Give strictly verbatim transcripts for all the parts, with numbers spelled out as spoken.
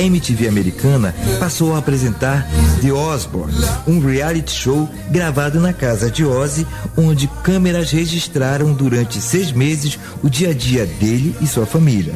a M T V americana passou a apresentar The Osbournes, um reality show gravado na casa de Ozzy, onde câmeras registraram durante seis meses o dia a dia dele e sua família.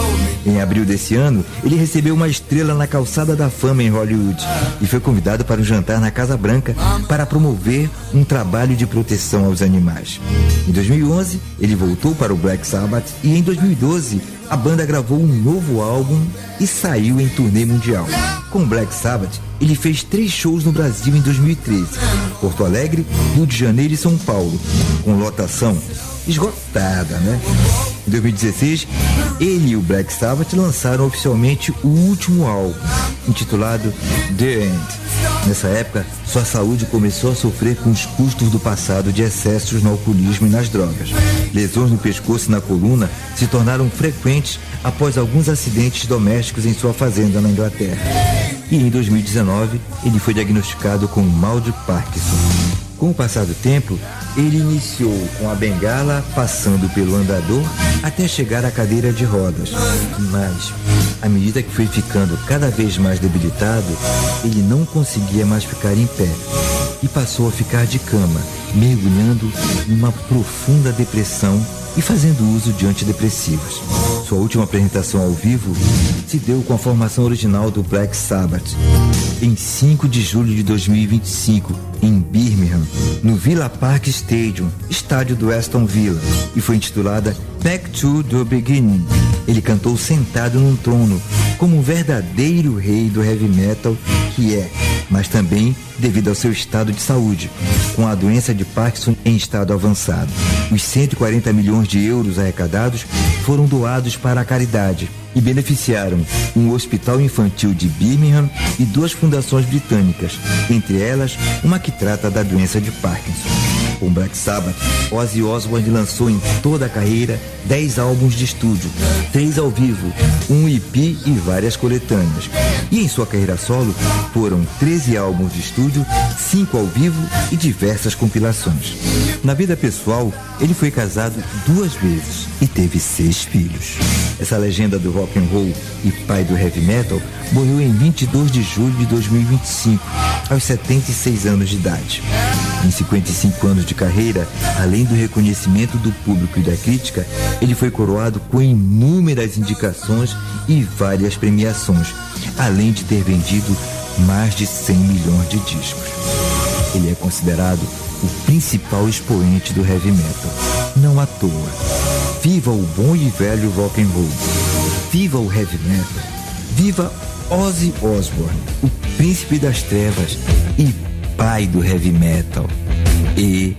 Em abril desse ano, ele recebeu uma estrela na calçada da fama em Hollywood e foi convidado para um jantar na Casa Branca para promover um trabalho de proteção aos animais. Em dois mil e onze, ele voltou para o Black Sabbath e em dois mil e doze, a banda gravou um novo álbum e saiu em turnê mundial. Com o Black Sabbath, ele fez três shows no Brasil em dois mil e treze, Porto Alegre, Rio de Janeiro e São Paulo, com lotação esgotada, né? Em dois mil e dezesseis, ele e o Black Sabbath lançaram oficialmente o último álbum, intitulado The End. Nessa época, sua saúde começou a sofrer com os custos do passado de excessos no alcoolismo e nas drogas. Lesões no pescoço e na coluna se tornaram frequentes após alguns acidentes domésticos em sua fazenda na Inglaterra. E em dois mil e dezenove, ele foi diagnosticado com mal de Parkinson. Com o passar do tempo, ele iniciou com a bengala, passando pelo andador até chegar à cadeira de rodas. Mas, à medida que foi ficando cada vez mais debilitado, ele não conseguia mais ficar em pé e passou a ficar de cama, mergulhando numa profunda depressão e fazendo uso de antidepressivos. Sua última apresentação ao vivo se deu com a formação original do Black Sabbath, em cinco de julho de dois mil e vinte e cinco, em Birmingham, no Villa Park Stadium, estádio do Aston Villa, e foi intitulada Back to the Beginning. Ele cantou sentado num trono, como um verdadeiro rei do heavy metal que é, mas também devido ao seu estado de saúde, com a doença de Parkinson em estado avançado. Os cento e quarenta milhões de euros arrecadados foram doados para a caridade e beneficiaram um hospital infantil de Birmingham e duas fundações britânicas, entre elas uma que trata da doença de Parkinson. Com Black Sabbath, Ozzy Osbourne lançou em toda a carreira dez álbuns de estúdio, três ao vivo, um E P e várias coletâneas. E em sua carreira solo foram treze álbuns de estúdio, cinco ao vivo e diversas compilações. Na vida pessoal, ele foi casado duas vezes e teve seis filhos. Essa legenda do rock and roll e pai do heavy metal morreu em vinte e dois de julho de dois mil e vinte e cinco, aos setenta e seis anos de idade. Em cinquenta e cinco anos de carreira, além do reconhecimento do público e da crítica, ele foi coroado com inúmeras indicações e várias premiações, além de ter vendido mais de cem milhões de discos. Ele é considerado o principal expoente do heavy metal. Não à toa. Viva o bom e velho rock and roll. Viva o heavy metal. Viva Ozzy Osbourne, o príncipe das trevas e pai do heavy metal. E